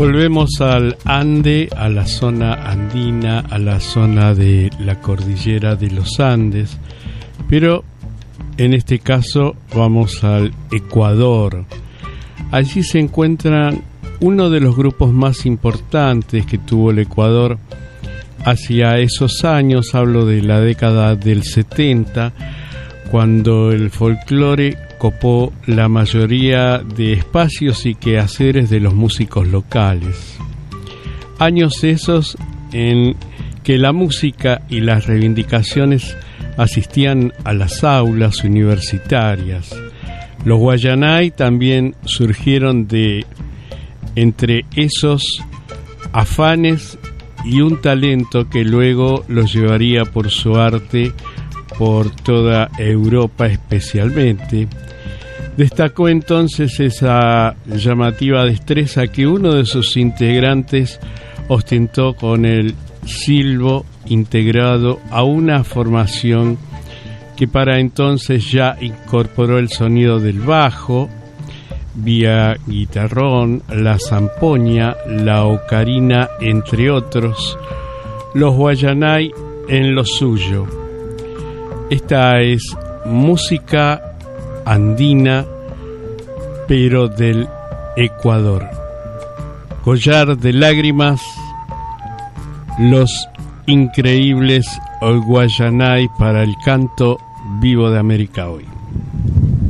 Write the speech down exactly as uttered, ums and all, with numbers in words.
Volvemos al Ande, a la zona andina, a la zona de la cordillera de los Andes, pero en este caso vamos al Ecuador. Allí se encuentran uno de los grupos más importantes que tuvo el Ecuador hacia esos años, hablo de la década del setenta, cuando el folclore copó la mayoría de espacios y quehaceres de los músicos locales. Años esos en que la música y las reivindicaciones asistían a las aulas universitarias. Los guayanay también surgieron de entre esos afanes y un talento que luego los llevaría por su arte por toda Europa especialmente. Destacó entonces esa llamativa destreza que uno de sus integrantes ostentó con el silbo integrado a una formación que para entonces ya incorporó el sonido del bajo, vía guitarrón, la zampoña, la ocarina, entre otros, los guayanay en lo suyo. Esta es música andina, pero del Ecuador. Collar de lágrimas, los increíbles guayanay para el canto vivo de América hoy.